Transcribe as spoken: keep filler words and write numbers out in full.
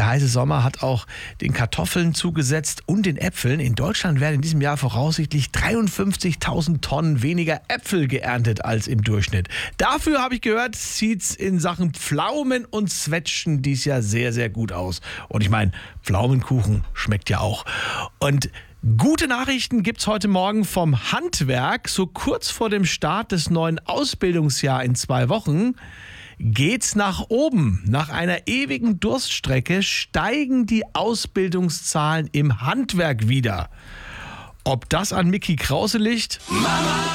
Der heiße Sommer hat auch den Kartoffeln zugesetzt und den Äpfeln. In Deutschland werden in diesem Jahr voraussichtlich dreiundfünfzigtausend Tonnen weniger Äpfel geerntet als im Durchschnitt. Dafür, habe ich gehört, sieht es in Sachen Pflaumen und Zwetschgen dieses Jahr sehr, sehr gut aus. Und ich meine, Pflaumenkuchen schmeckt ja auch. Und gute Nachrichten gibt's heute Morgen vom Handwerk. So kurz vor dem Start des neuen Ausbildungsjahres in zwei Wochen geht's nach oben. Nach einer ewigen Durststrecke steigen die Ausbildungszahlen im Handwerk wieder. Ob das an Micky Krause liegt? Mama!